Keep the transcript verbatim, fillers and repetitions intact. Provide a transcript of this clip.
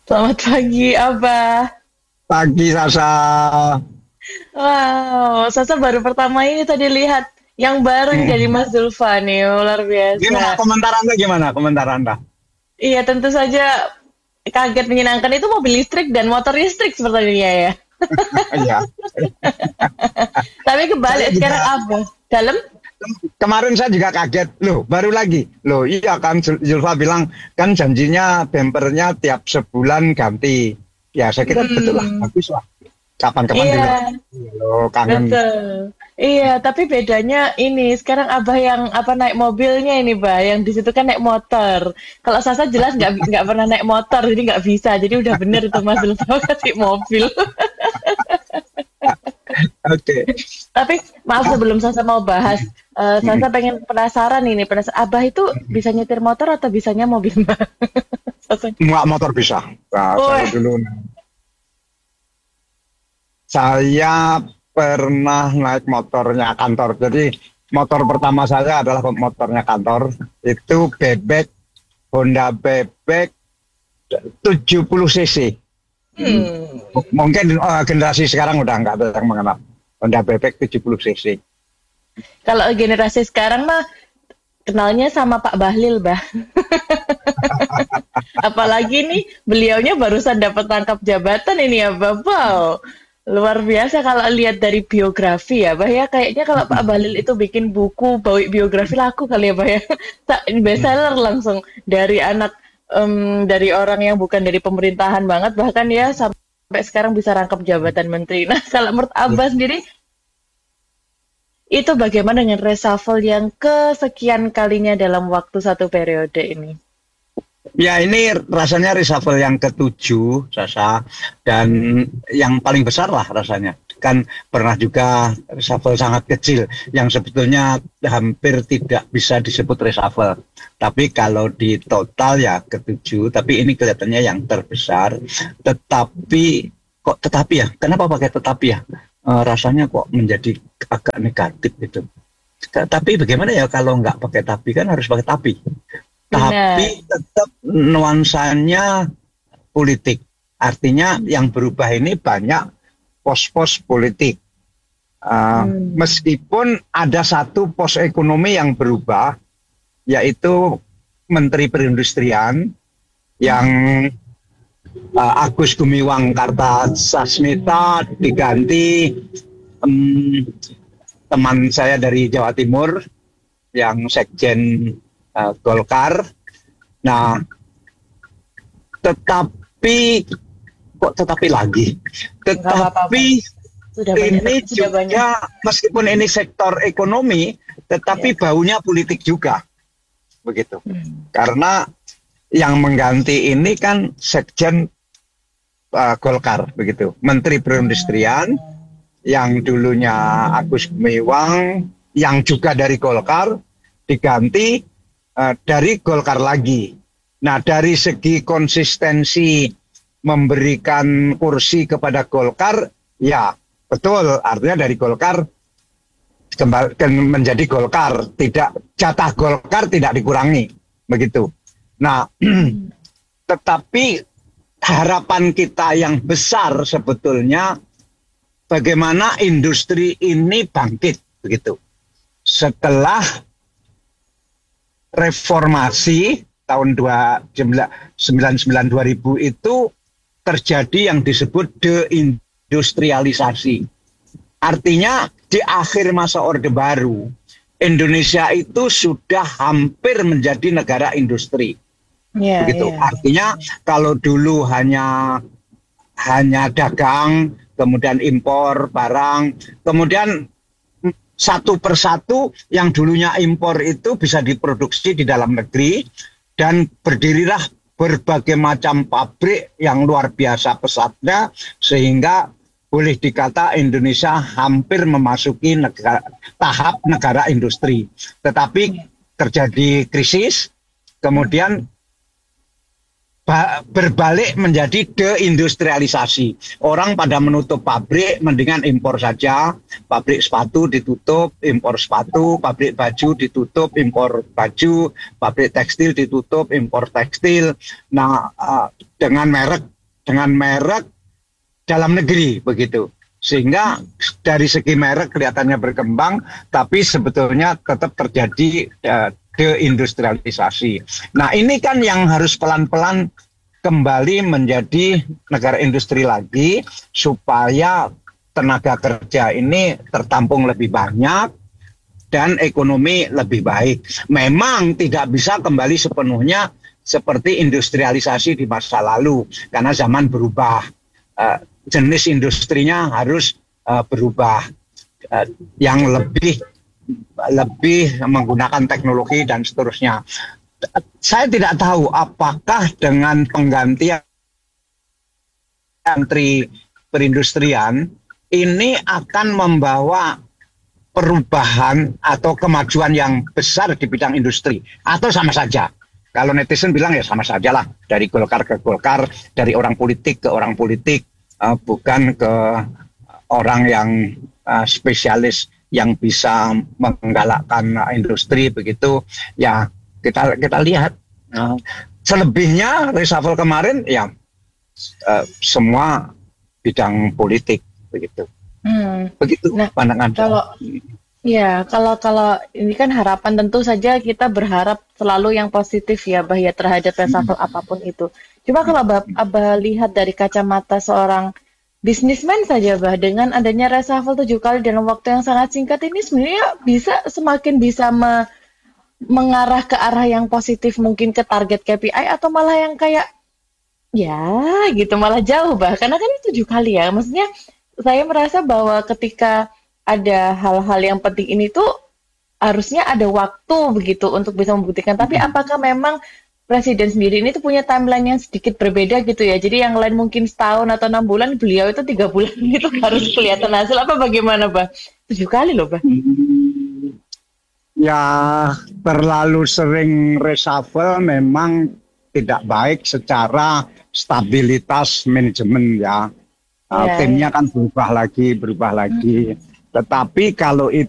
Selamat pagi, Abah. Pagi Sasa. Wow, Sasa baru pertama ini tadi lihat yang bareng jadi Mm. Mas Zulfa nih, luar Gimana biasa. komentar Anda gimana komentar Anda? Iya, tentu saja kaget menyenangkan itu mobil listrik dan motor listrik sepertinya ya. Iya, Tapi saya kebalik juga sekarang Abah. Dalam? kemarin saya juga kaget loh, baru lagi loh. Iya kan Zul- Zulfa bilang kan janjinya bempernya tiap sebulan ganti. Ya saya kira betul lah, Hmm, bagus lah. Kapan-kapan dulu. iya, Loh, kangen. betul. Iya, tapi bedanya ini sekarang Abah yang apa naik mobilnya ini, Bah, yang di situ kan naik motor. Kalau Sasa jelas nggak bi- nggak pernah naik motor, jadi nggak bisa. Jadi udah bener itu Mas Zulfa kasih mobil. Oke. Tapi maaf Ah, sebelum Sasa mau bahas, eh, mm. Sasa pengen penasaran ini, penasaran Abah itu bisa nyetir motor atau bisanya mobil, Mbak? Sasa. Nggak motor bisa. Nah, saya Oh, dulu saya pernah naik motornya kantor. Jadi motor pertama saya adalah motornya kantor. Itu bebek, Honda Bebek tujuh puluh cc. Hmm, hmm. Mungkin eh, generasi sekarang udah nggak ada yang mengenal Honda Bebek tujuh puluh cc. Kalau generasi sekarang mah kenalnya sama Pak Bahlil, Bah. Apalagi nih beliaunya barusan dapat tangkap jabatan ini ya, Bah. Wow. Luar biasa kalau lihat dari biografi ya, Bah ya. Kayaknya kalau Pak Bahlil itu bikin buku bawa biografi laku kali ya, Bah ya. Tak- Bestseller langsung dari anak em, dari orang yang bukan dari pemerintahan banget bahkan ya sampai sekarang bisa rangkap jabatan menteri. Nah, kalau menurut Abah sendiri itu bagaimana dengan reshuffle yang kesekian kalinya dalam waktu satu periode ini? Ya ini rasanya reshuffle yang ketujuh, Sasa, dan yang paling besar lah rasanya. Kan pernah juga reshuffle sangat kecil, yang sebetulnya hampir tidak bisa disebut reshuffle. Tapi kalau di total ya ketujuh, tapi ini kelihatannya yang terbesar. Tetapi, kok tetapi ya, kenapa pakai tetapi ya? Eh, rasanya kok menjadi agak negatif gitu. Tapi bagaimana ya kalau nggak pakai tapi, kan harus pakai tapi tapi Benar. tetap nuansanya politik. Artinya yang berubah ini banyak pos-pos politik. Uh, Hmm. meskipun ada satu pos ekonomi yang berubah, yaitu Menteri Perindustrian yang uh, Agus Gumiwang Kartasasmita diganti um, teman saya dari Jawa Timur yang Sekjen uh, Golkar. Nah, tetapi kok tetapi lagi, Nggak apa-apa, Pak. tetapi Sudah banyak, ini sudah banyak. juga meskipun ini sektor ekonomi, Ya. tetapi baunya politik juga begitu. Hmm. Karena yang mengganti ini kan Sekjen uh, Golkar begitu, Menteri Perindustrian yang dulunya Agus Gumiwang, yang juga dari Golkar, diganti uh, dari Golkar lagi. Nah, dari segi konsistensi memberikan kursi kepada Golkar, ya betul, artinya dari Golkar kembali menjadi Golkar, tidak jatah Golkar tidak dikurangi, begitu. Nah, tetapi harapan kita yang besar sebetulnya bagaimana industri ini bangkit, begitu. Setelah reformasi tahun sembilan puluh sembilan dua ribu itu terjadi yang disebut deindustrialisasi. Artinya di akhir masa Orde Baru, Indonesia itu sudah hampir menjadi negara industri. Ya, Begitu. ya. Artinya kalau dulu hanya hanya dagang, kemudian impor barang, kemudian satu persatu yang dulunya impor itu bisa diproduksi di dalam negeri, dan berdirilah berbagai macam pabrik yang luar biasa pesatnya, sehingga boleh dikata Indonesia hampir memasuki negara, tahap negara industri. Tetapi terjadi krisis, kemudian berbalik menjadi deindustrialisasi. Orang pada menutup pabrik, mendingan impor saja. Pabrik sepatu ditutup, impor sepatu. Pabrik baju ditutup, impor baju. Pabrik tekstil ditutup, impor tekstil. Nah, dengan merek dengan merek dalam negeri begitu. Sehingga dari segi merek kelihatannya berkembang, tapi sebetulnya tetap terjadi uh, deindustrialisasi. Nah ini kan yang harus pelan-pelan kembali menjadi negara industri lagi, supaya tenaga kerja ini tertampung lebih banyak dan ekonomi lebih baik. Memang tidak bisa kembali sepenuhnya seperti industrialisasi di masa lalu, karena zaman berubah. Uh, jenis industrinya harus uh, berubah, uh, yang lebih lebih menggunakan teknologi dan seterusnya. Saya tidak tahu apakah dengan penggantian menteri perindustrian ini akan membawa perubahan atau kemajuan yang besar di bidang industri, atau sama saja. Kalau netizen bilang ya sama saja lah, dari Golkar ke Golkar, dari orang politik ke orang politik, Uh, bukan ke orang yang uh, spesialis yang bisa menggalakkan uh, industri begitu. Ya kita kita lihat uh, selebihnya reshuffle kemarin ya uh, semua bidang politik begitu. Hmm. Begitu Nah, pandangan. kalau ya kalau kalau ini kan harapan, tentu saja kita berharap selalu yang positif ya, Bah, ya, terhadap reshuffle Hmm. apapun itu. Cuma kalau Abah, Abah lihat dari kacamata seorang bisnismen saja, Bah, dengan adanya reshuffle tujuh kali dalam waktu yang sangat singkat ini sebenarnya bisa semakin bisa me- mengarah ke arah yang positif, mungkin ke target K P I, atau malah yang kayak ya gitu, malah jauh, Bah, karena kan itu tujuh kali ya. Maksudnya saya merasa bahwa ketika ada hal-hal yang penting ini tuh harusnya ada waktu begitu untuk bisa membuktikan. Tapi apakah memang Presiden sendiri ini tuh punya timeline yang sedikit berbeda gitu ya? Jadi yang lain mungkin setahun atau enam bulan, beliau itu tiga bulan itu harus kelihatan hasil, apa bagaimana, Bah? Tujuh kali loh, Bah. Ya terlalu sering reshuffle memang tidak baik secara stabilitas manajemen ya. Uh, Ya, timnya ya. kan berubah lagi, berubah lagi. Tetapi kalau itu